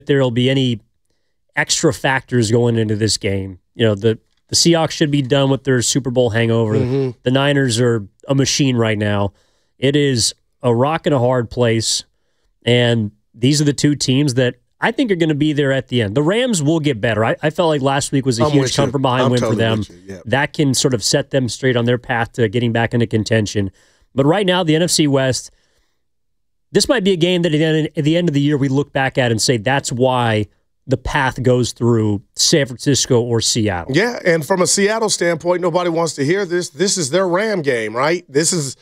there'll be any extra factors going into this game. You know, the Seahawks should be done with their Super Bowl hangover. Mm-hmm. The Niners are a machine right now. It is a rock and a hard place, and these are the two teams that I think are going to be there at the end. The Rams will get better. I felt like last week was a huge come from behind win for them. That can sort of set them straight on their path to getting back into contention. But right now, the NFC West, this might be a game that at the end of the year we look back at and say that's why the path goes through San Francisco or Seattle. Yeah, and from a Seattle standpoint, nobody wants to hear this. This is their Ram game, right? This is,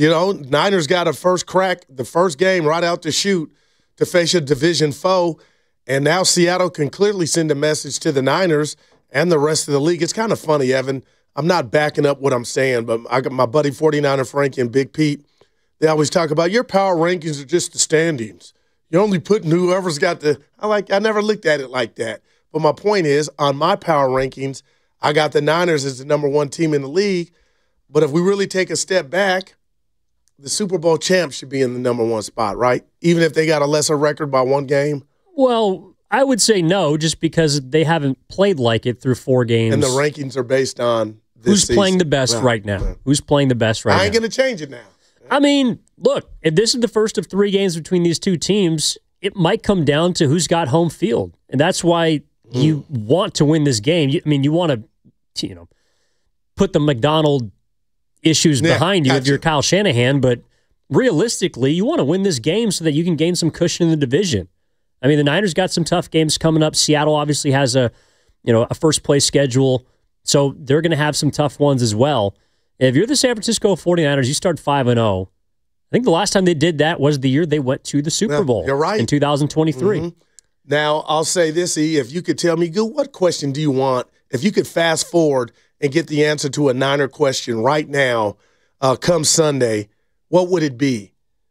Niners got a first crack, the first game right out the chute to face a division foe, and now Seattle can clearly send a message to the Niners and the rest of the league. It's kind of funny, Evan. I'm not backing up what I'm saying, but I got my buddy 49er Frankie and Big Pete. They always talk about your power rankings are just the standings. You're only putting whoever's got the – I never looked at it like that. But my point is, on my power rankings, I got the Niners as the number one team in the league. But if we really take a step back, the Super Bowl champs should be in the number one spot, right? Even if they got a lesser record by one game? Well, I would say no, just because they haven't played like it through 4 games. And the rankings are based on this who's season. playing the best right now. Yeah. Who's playing the best right now? I ain't going to change it now. I mean, look, if this is the first of 3 games between these two teams, it might come down to who's got home field. And that's why you want to win this game. You want to, put the McDonald issues behind you if you're Kyle Shanahan, but realistically, you want to win this game so that you can gain some cushion in the division. I mean, the Niners got some tough games coming up. Seattle obviously has a first-place schedule, so they're going to have some tough ones as well. If you're the San Francisco 49ers, you start 5-0. I think the last time they did that was the year they went to the Super Bowl. You're right. In 2023. Mm-hmm. Now, I'll say this, E, if you could tell me, what question do you want? If you could fast forward and get the answer to a Niner question right now, come Sunday, what would it be?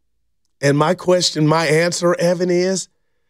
And my answer, Evan, is,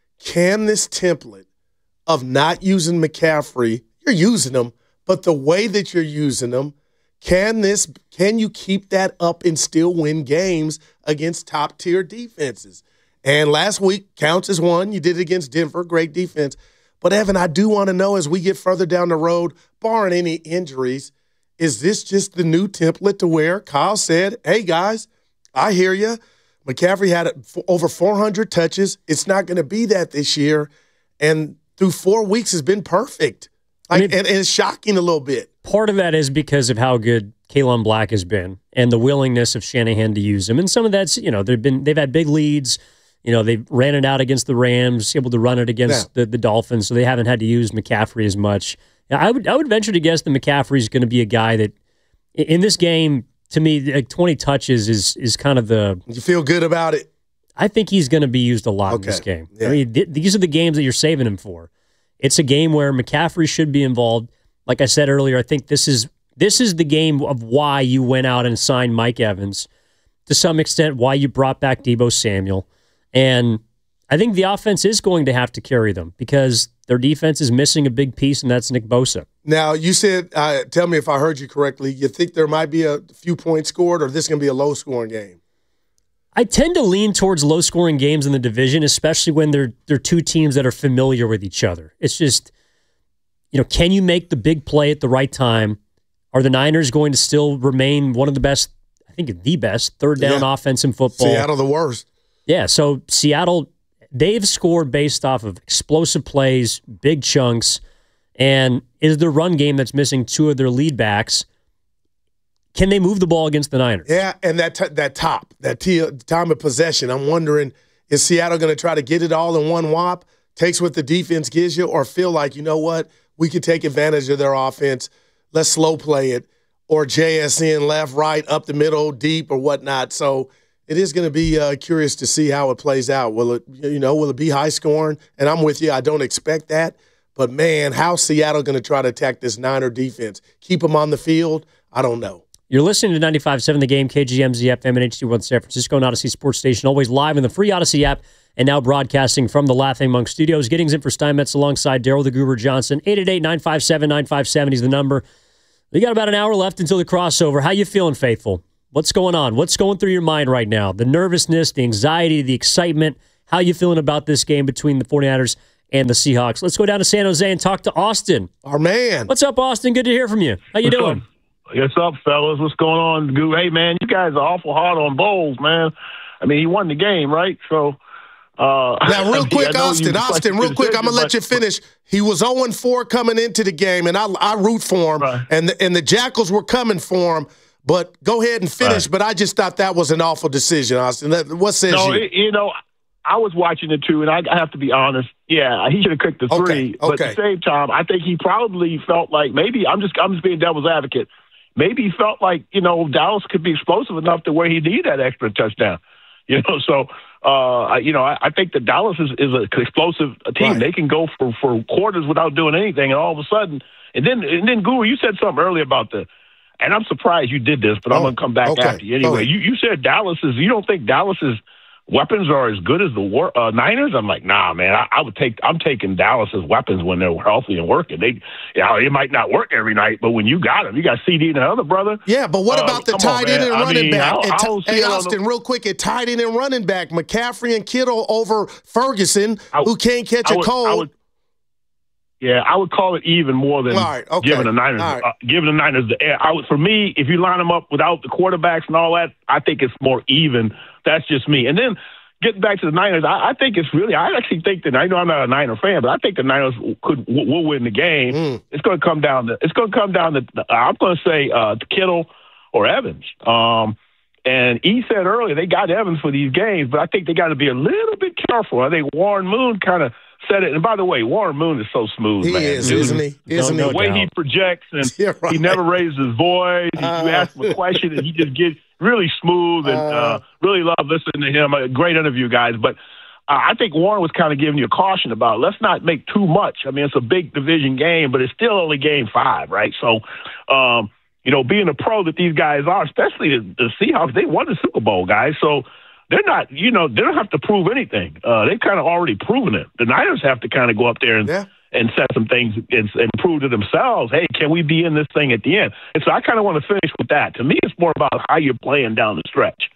can this template of not using McCaffrey, you're using them, but the way that you're using them, can you keep that up and still win games against top-tier defenses? And last week counts as one. You did it against Denver, great defense. But, Evan, I do want to know as we get further down the road, barring any injuries, is this just the new template to where Kyle said, hey, guys, I hear you. McCaffrey had over 400 touches. It's not going to be that this year. And through 4 weeks has been perfect. And it's shocking a little bit. Part of that is because of how good Kalen Black has been and the willingness of Shanahan to use him. And some of that's, they've had big leads. They ran it out against the Rams, able to run it against the Dolphins, so they haven't had to use McCaffrey as much. I would venture to guess that McCaffrey is going to be a guy that, in this game, to me, like 20 touches is kind of the... You feel good about it? I think he's going to be used a lot in this game. Yeah. I mean, these are the games that you're saving him for. It's a game where McCaffrey should be involved. Like I said earlier, I think this is the game of why you went out and signed Mike Evans, to some extent why you brought back Deebo Samuel. And I think the offense is going to have to carry them because their defense is missing a big piece, and that's Nick Bosa. Now, you said, tell me if I heard you correctly, you think there might be a few points scored, or this is going to be a low-scoring game? I tend to lean towards low-scoring games in the division, especially when they're two teams that are familiar with each other. It's just, can you make the big play at the right time? Are the Niners going to still remain one of the best, I think the best, third-down offense in football? Seattle the worst. Yeah, so Seattle, they've scored based off of explosive plays, big chunks, and is their run game that's missing 2 of their lead backs. Can they move the ball against the Niners? Yeah, and that time of possession, I'm wondering, is Seattle going to try to get it all in one whop, takes what the defense gives you, or feel like, we could take advantage of their offense, let's slow play it, or JSN left, right, up the middle, deep, or whatnot. So it is going to be curious to see how it plays out. Will it be high scoring? And I'm with you. I don't expect that. But, man, how's Seattle going to try to attack this Niner defense? Keep them on the field? I don't know. You're listening to 95.7 The Game, KGMZ FM and HD1 San Francisco and Odyssey Sports Station, always live in the free Odyssey app and now broadcasting from the Laughing Monk Studios. Giddings in for Steinmetz alongside Daryl the Goober Johnson. 888-957-9570 is the number. We got about an hour left until the crossover. How you feeling, Faithful? What's going on? What's going through your mind right now? The nervousness, the anxiety, the excitement. How you feeling about this game between the 49ers and the Seahawks. Let's go down to San Jose and talk to Austin. Our man. What's up, Austin? Good to hear from you. How you doing? What's up, fellas? What's going on? Hey, man, you guys are awful hard on Bowles, man. I mean, he won the game, right? So, now, real quick, Austin, real quick, I'm going to let you finish. He was 0-4 coming into the game, and I root for him, right. and the Jackals were coming for him. But go ahead and finish. Right. But I just thought that was an awful decision, Austin. What says you? I was watching it too, and I have to be honest. Yeah, he should have kicked the three. But at the same time, I think he probably felt like maybe I'm just being devil's advocate. Maybe he felt like Dallas could be explosive enough to where he need that extra touchdown. So I think that Dallas is an explosive team. Right. They can go for quarters without doing anything, and all of a sudden, and then Guru, you said something earlier about and I'm surprised you did this, but I'm going to come back after you anyway. You said you don't think Dallas's weapons are as good as the Niners? I'm like, nah, man. I'm taking Dallas's weapons when they're healthy and working. It might not work every night, but when you got them, you got CD and another brother. Yeah, but what about the tight end and running back? Hey, Austin, real quick, a tight end and running back, McCaffrey and Kittle over Ferguson, who can't catch a cold. I would call it even more than giving the Niners. Giving the Niners the air. For me, if you line them up without the quarterbacks and all that, I think it's more even. That's just me. And then getting back to the Niners, I think it's really. I actually think that I know I'm not a Niner fan, but I think the Niners will win the game. It's going to come down to. I'm going to say Kittle or Evans. And he said earlier they got Evans for these games, but I think they got to be a little bit careful. I think Warren Moon kind of said it. And by the way, Warren Moon is so smooth, man. He is, isn't he? Isn't he? The way he projects, and he never raises his voice. You ask him a question, and he just gets really smooth, and really love listening to him. A great interview, guys. But I think Warren was kind of giving you a caution about let's not make too much. I mean, it's a big division game, but it's still only game 5, right? So, being a pro that these guys are, especially the Seahawks, they won the Super Bowl, guys. So they're not, they don't have to prove anything. They've kind of already proven it. The Niners have to kind of go up there and set some things and prove to themselves, hey, can we be in this thing at the end? And so I kind of want to finish with that. To me, it's more about how you're playing down the stretch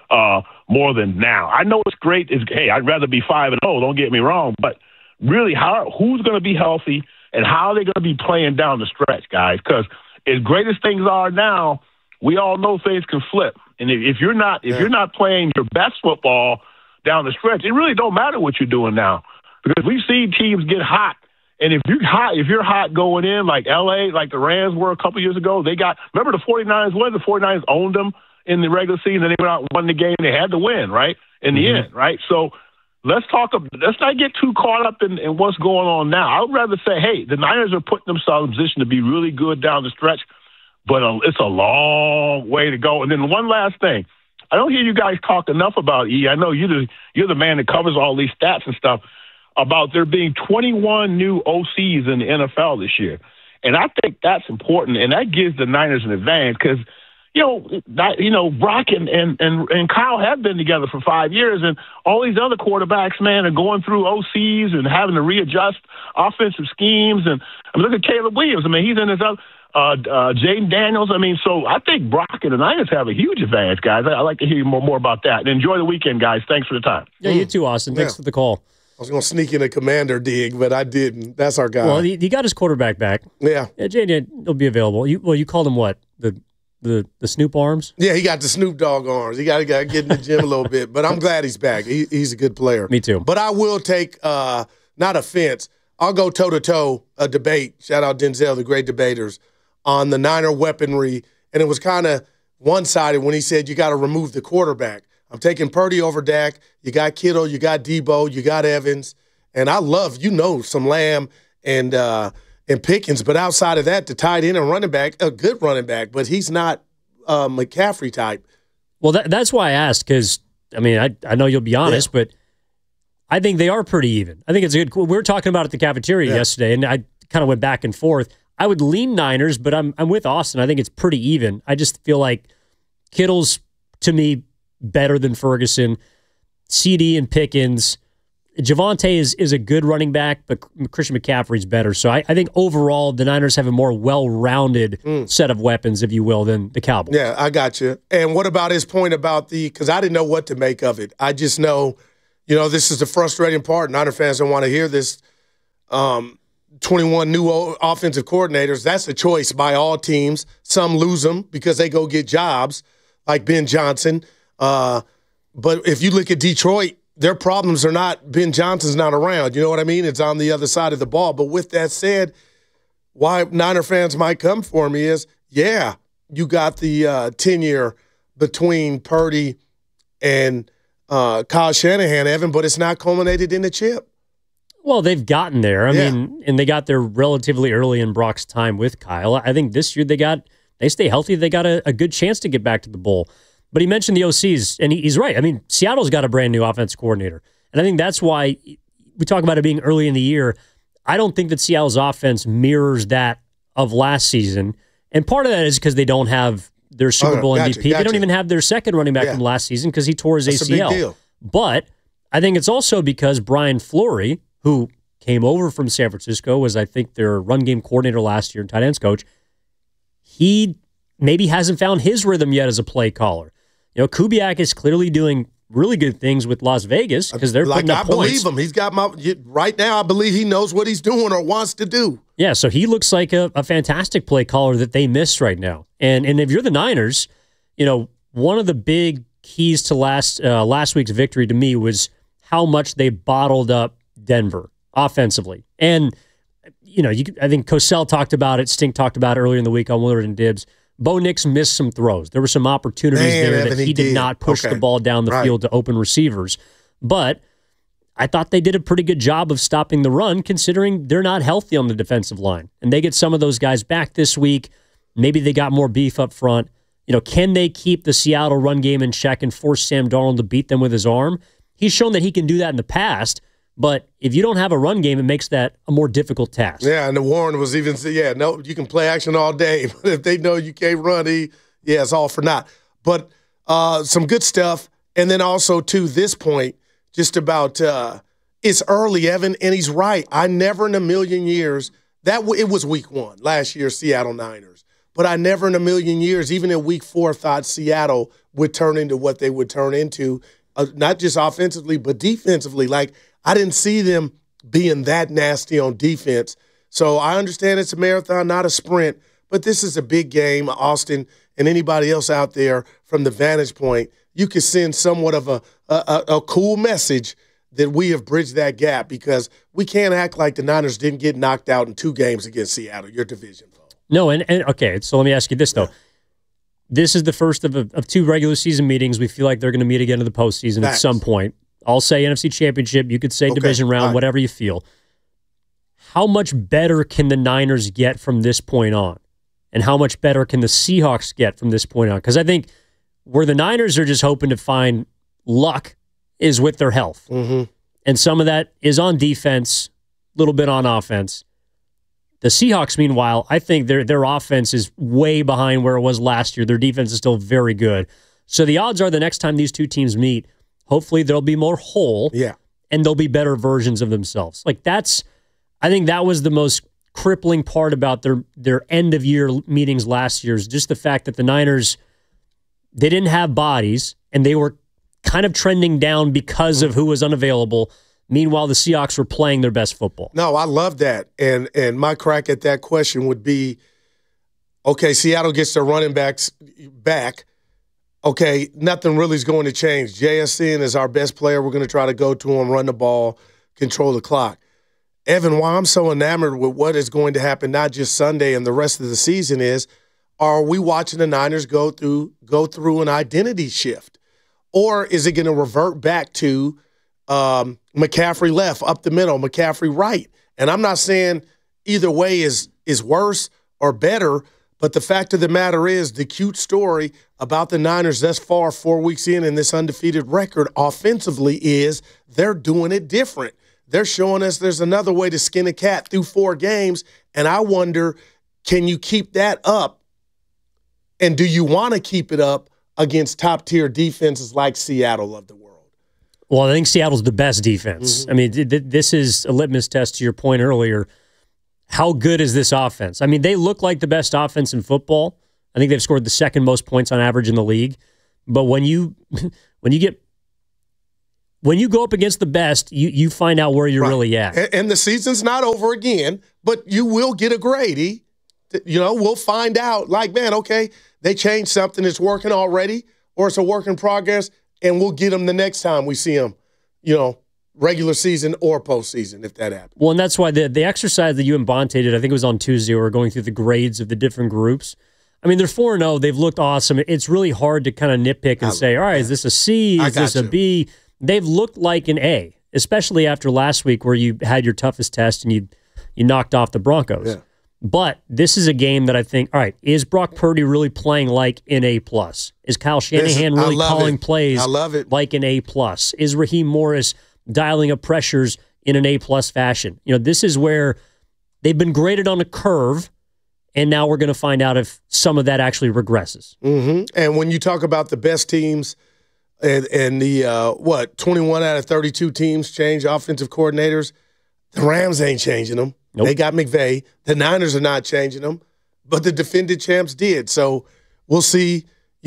more than now. I know it's great. Hey, I'd rather be 5-0, don't get me wrong. But really, who's going to be healthy and how are they going to be playing down the stretch, guys? Because as great as things are now, we all know things can flip. And if you're not playing your best football down the stretch, it really don't matter what you're doing now, because we've seen teams get hot. And if you're hot going in like LA, like the Rams were a couple years ago, remember the 49ers won. The 49ers owned them in the regular season, and they went out and won the game. They had to win, right? In the end, right? So let's not get too caught up in what's going on now. I would rather say, hey, the Niners are putting themselves in position to be really good down the stretch, but it's a long way to go. And then one last thing. I don't hear you guys talk enough about, I know you're the man that covers all these stats and stuff, about there being 21 new OCs in the NFL this year. And I think that's important, and that gives the Niners an advantage because, Brock and Kyle have been together for 5 years, and all these other quarterbacks, man, are going through OCs and having to readjust offensive schemes. And look at Caleb Williams. I mean, he's in his other Jaden Daniels. I mean, so I think Brock and the Niners have a huge advantage, guys. I'd like to hear more about that. And enjoy the weekend, guys. Thanks for the time. Yeah, you too, Austin. Thanks for the call. I was going to sneak in a commander dig, but I didn't. That's our guy. Well, he got his quarterback back. Yeah. Jaden will be available. You called him what? The Snoop arms? Yeah, he got the Snoop Dogg arms. He got to get in the gym a little bit. But I'm glad he's back. He's a good player. Me too. But I will take, not offense, I'll go toe-to-toe, a debate. Shout out Denzel, the great debaters, on the Niner weaponry. And it was kind of one-sided when he said you got to remove the quarterback. I'm taking Purdy over Dak. You got Kittle, you got Debo, you got Evans. And I love, some Lamb and Pickens. But outside of that, the tight end and running back, a good running back, but he's not McCaffrey type. Well, that's why I asked, because, I know you'll be honest, but I think they are pretty even. I think it's a good – we were talking about it at the cafeteria yesterday, and I kind of went back and forth. I would lean Niners, but I'm with Austin. I think it's pretty even. I just feel like Kittle's, to me, better than Ferguson. CD and Pickens. Javonte is a good running back, but Christian McCaffrey's better. So I think overall the Niners have a more well-rounded set of weapons, if you will, than the Cowboys. Yeah, I got you. And what about his point about because I didn't know what to make of it. I just know, this is the frustrating part. Niner fans don't want to hear this. 21 new offensive coordinators. That's a choice by all teams. Some lose them because they go get jobs, like Ben Johnson. But if you look at Detroit, their problems are not Ben Johnson's not around. You know what I mean? It's on the other side of the ball. But with that said, why Niner fans might come for me is, yeah, you got the tenure between Purdy and Kyle Shanahan, Evan, but it's not culminated in a chip. Well, they've gotten there. I mean, and they got there relatively early in Brock's time with Kyle. I think this year they stay healthy. They got a good chance to get back to the bowl. But he mentioned the OCs, and he's right. I mean, Seattle's got a brand new offensive coordinator. And I think that's why we talk about it being early in the year. I don't think that Seattle's offense mirrors that of last season. And part of that is because they don't have their Super Bowl MVP. They don't even have their second running back from last season because he tore his ACL. A big deal. But I think it's also because Brian Fleury, who came over from San Francisco, was, I think, their run game coordinator last year and tight ends coach, he maybe hasn't found his rhythm yet as a play caller. You know, Kubiak is clearly doing really good things with Las Vegas because they're putting up points. I believe him. He's got right now, I believe he knows what he's doing or wants to do. Yeah, so he looks like a fantastic play caller that they miss right now. And if you're the Niners, you know, one of the big keys to last week's victory to me was how much they bottled up Denver offensively. And, you know, I think Cosell talked about it, Stink talked about it earlier in the week on Willard and Dibs. Bo Nix missed some throws. There were some opportunities there that he did not push the ball down the field to open receivers. But I thought they did a pretty good job of stopping the run, considering they're not healthy on the defensive line. And they get some of those guys back this week. Maybe they got more beef up front. You know, can they keep the Seattle run game in check and force Sam Darnold to beat them with his arm? He's shown that he can do that in the past. But if you don't have a run game, it makes that a more difficult task. Yeah, and the Warren was even saying, no, you can play action all day, but if they know you can't run, it's all for naught. But some good stuff. And then also, to this point, just about it's early, Evan, and he's right. I never in a million years, it was week 1, last year, Seattle Niners. But I never in a million years, even in week 4, thought Seattle would turn into what they would turn into, not just offensively, but defensively. Like, I didn't see them being that nasty on defense. So I understand it's a marathon, not a sprint, but this is a big game, Austin, and anybody else out there from the vantage point, you can send somewhat of a cool message that we have bridged that gap, because we can't act like the Niners didn't get knocked out in 2 games against Seattle, your division foe. No, and okay, so let me ask you this, though. This is the first of 2 regular season meetings. We feel like they're going to meet again in the postseason at some point. I'll say NFC Championship. You could say division round, whatever you feel. How much better can the Niners get from this point on? And how much better can the Seahawks get from this point on? Because I think where the Niners are just hoping to find luck is with their health. Mm-hmm. And some of that is on defense, a little bit on offense. The Seahawks, meanwhile, I think their offense is way behind where it was last year. Their defense is still very good. So the odds are the next time these two teams meet, hopefully they'll be more whole, and they'll be better versions of themselves. Like, I think that was the most crippling part about their end-of-year meetings last year, is just the fact that the Niners, they didn't have bodies, and they were kind of trending down because of who was unavailable. Meanwhile, the Seahawks were playing their best football. No, I love that. And my crack at that question would be, okay, Seattle gets their running backs back. Okay, nothing really is going to change. JSN is our best player. We're going to try to go to him, run the ball, control the clock. Evan, why I'm so enamored with what is going to happen, not just Sunday and the rest of the season, is, are we watching the Niners go through an identity shift? Or is it going to revert back to McCaffrey left, up the middle, McCaffrey right? And I'm not saying either way is worse or better, but the fact of the matter is, the cute story about the Niners thus far, 4 weeks in this undefeated record offensively, is they're doing it different. They're showing us there's another way to skin a cat through 4 games, and I wonder, can you keep that up? And do you want to keep it up against top-tier defenses like Seattle of the world? Well, I think Seattle's the best defense. Mm-hmm. I mean, this is a litmus test to your point earlier. How good is this offense? I mean, they look like the best offense in football. I think they've scored the 2nd most points on average in the league. But when you get when you go up against the best, you find out where you're really at. And the season's not over again, but you will get a grade. We'll find out, like, man, okay, they changed something. It's working already, or it's a work in progress, and we'll get them the next time we see them, regular season or postseason, if that happens. Well, and that's why the exercise that you and Bonte did, I think it was on Tuesday, we were going through the grades of the different groups. I mean, they're 4-0. They've looked awesome. It's really hard to kind of nitpick and say, all right, is this a C? Is this a B? They've looked like an A, especially after last week where you had your toughest test and you knocked off the Broncos. Yeah. But this is a game that I think, all right, is Brock Purdy really playing like an A+? Is Kyle Shanahan really calling plays like an A+? Is Raheem Morris dialing up pressures in an A+ fashion? This is where they've been graded on a curve, and now we're going to find out if some of that actually regresses. Mm-hmm. And when you talk about the best teams and the, 21 out of 32 teams change offensive coordinators, the Rams ain't changing them. Nope. They got McVay. The Niners are not changing them, but the defending champs did. So we'll see,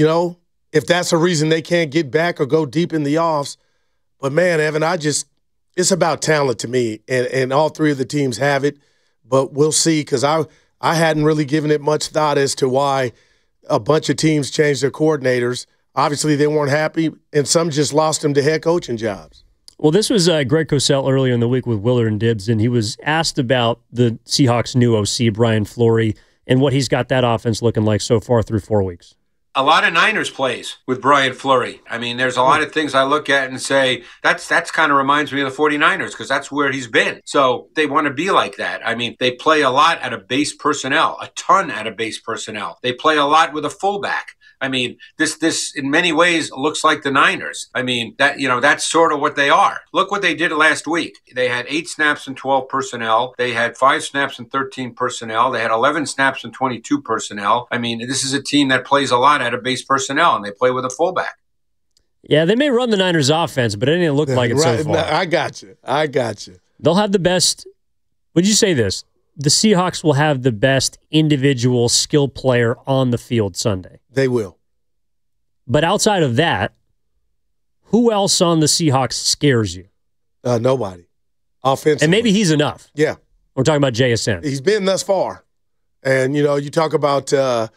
if that's a reason they can't get back or go deep in the offs. But, man, Evan, it's about talent to me, and all three of the teams have it. But we'll see, because I hadn't really given it much thought as to why a bunch of teams changed their coordinators. Obviously, they weren't happy, and some just lost them to head coaching jobs. Well, this was Greg Cosell earlier in the week with Willard and Dibbs, and he was asked about the Seahawks' new OC, Brian Fleury, and what he's got that offense looking like so far through 4 weeks. A lot of Niners plays with Brian Fleury. I mean, there's a lot of things I look at and say, that's kind of reminds me of the 49ers, because that's where he's been. So they want to be like that. I mean, they play a lot out of base personnel, a ton out of base personnel. They play a lot with a fullback. I mean, this in many ways looks like the Niners. I mean, that's sort of what they are. Look what they did last week. They had 8 snaps and 12 personnel. They had 5 snaps and 13 personnel. They had 11 snaps and 22 personnel. I mean, this is a team that plays a lot out of base personnel, and they play with a fullback. Yeah, they may run the Niners offense, but it didn't look like it so far. I got you. They'll have the best. Would you say this? The Seahawks will have the best individual skill player on the field Sunday. They will. But outside of that, who else on the Seahawks scares you? Nobody. Offensively. And maybe he's enough. Yeah. We're talking about JSN. He's been thus far. And, you talk about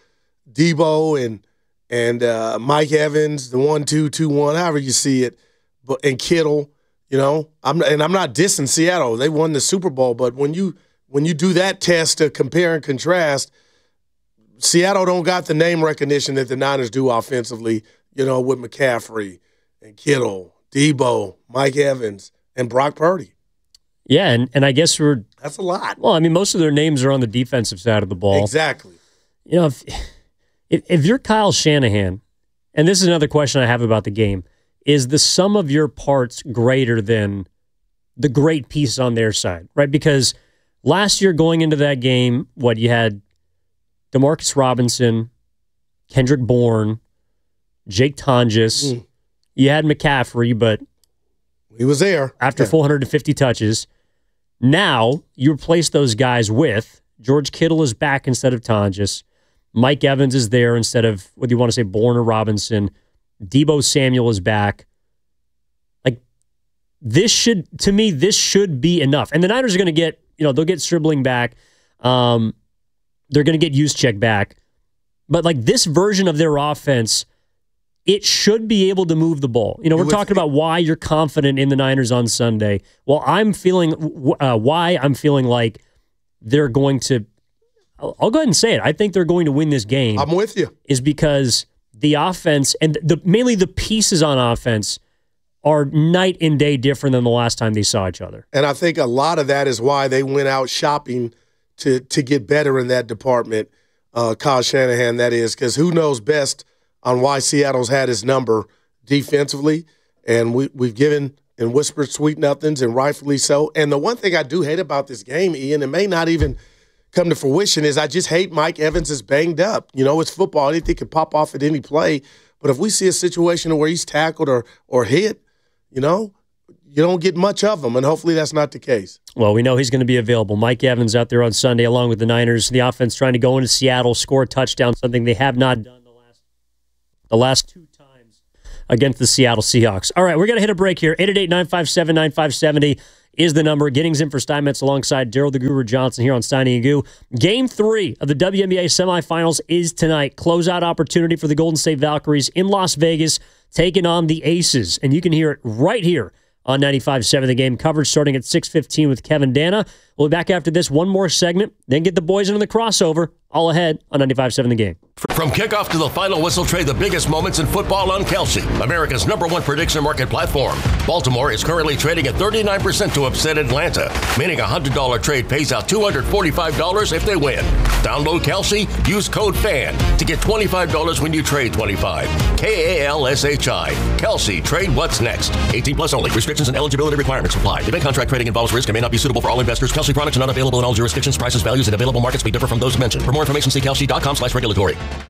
Debo and Mike Evans, the 1-2-2-1, however you see it, and Kittle, I'm not dissing Seattle. They won the Super Bowl, but when you do that test to compare and contrast, Seattle don't got the name recognition that the Niners do offensively, with McCaffrey and Kittle, Debo, Mike Evans, and Brock Purdy. Yeah, and I guess that's a lot. Well, I mean, most of their names are on the defensive side of the ball. Exactly. If you're Kyle Shanahan, and this is another question I have about the game, is the sum of your parts greater than the great piece on their side, right? Because last year going into that game, you had Demarcus Robinson, Kendrick Bourne, Jake Tonjes. You had McCaffrey, but he was there after 450 touches. Now you replace those guys with George Kittle is back instead of Tonjes. Mike Evans is there instead of, whether you want to say Bourne or Robinson. Debo Samuel is back. This should be enough. And the Niners are going to get, they'll get Stribling back. They're going to get Juszczyk back. But this version of their offense, it should be able to move the ball. We're talking about why you're confident in the Niners on Sunday. Well, I'm feeling why I'm feeling like they're going to, I'll go ahead and say it. I think they're going to win this game. I'm with you. Is because the offense and mainly the pieces on offense are night and day different than the last time they saw each other. And I think a lot of that is why they went out shopping to get better in that department, Kyle Shanahan, that is, because who knows best on why Seattle's had his number defensively. And we've given and whispered sweet nothings, and rightfully so. And the one thing I do hate about this game, Ian, it may not even come to fruition, is I just hate Mike Evans is banged up. It's football. Anything can pop off at any play. But if we see a situation where he's tackled or hit, you don't get much of them, and hopefully that's not the case. Well, we know he's going to be available. Mike Evans out there on Sunday along with the Niners. The offense trying to go into Seattle, score a touchdown, something they have not done the last 2 times against the Seattle Seahawks. All right, we're going to hit a break here. 888-957-9570 is the number. Giddings in for Steinmetz alongside Daryl the Guru Johnson here on Steiny and Goo. Game 3 of the WNBA semifinals is tonight. Closeout opportunity for the Golden State Valkyries in Las Vegas, taking on the Aces. And you can hear it right here on 95.7 The Game. Coverage starting at 6:15 with Kevin Dana. We'll be back after this, one more segment, then get the boys into the crossover. All ahead on 95.7 The Game. From kickoff to the final whistle, trade the biggest moments in football on Kalshi, America's #1 prediction market platform. Baltimore is currently trading at 39% to upset Atlanta, meaning a $100 trade pays out $245 if they win. Download Kalshi, use code FAN to get $25 when you trade 25. KALSHI. Kalshi, trade what's next. 18 plus only. Restrictions and eligibility requirements apply. Event contract trading involves risk and may not be suitable for all investors. Kalshi products are not available in all jurisdictions. Prices, values, and available markets may differ from those mentioned. For more information, see Kalshi.com/regulatory.